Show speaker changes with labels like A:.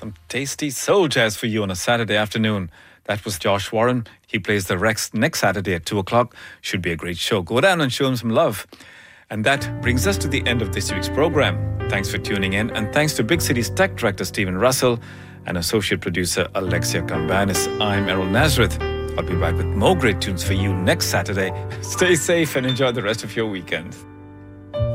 A: Some tasty soul jazz for you on a Saturday afternoon. That was Josh Warren. He plays the Rex next Saturday at 2 o'clock. Should be a great show. Go down and show him some love. And that brings us to the end of this week's program. Thanks for tuning in. And thanks to Big City's tech director, Stephen Russell, and associate producer, Alexia Cambanis. I'm Errol Nazareth. I'll be back with more great tunes for you next Saturday. Stay safe and enjoy the rest of your weekend.